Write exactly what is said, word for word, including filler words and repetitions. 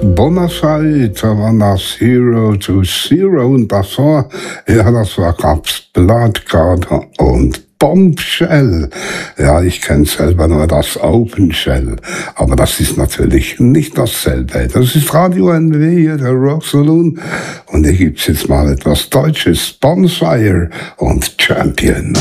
Bonafide, da war das Zero to Zero und das war, ja, das war Raps Bloodgarden und Bombshell. Ja, ich kenne selber nur das Open Shell, aber das ist natürlich nicht dasselbe. Das ist Radio N W, hier der Rock Saloon, und hier gibt's jetzt mal etwas Deutsches, Bonfire und Champion.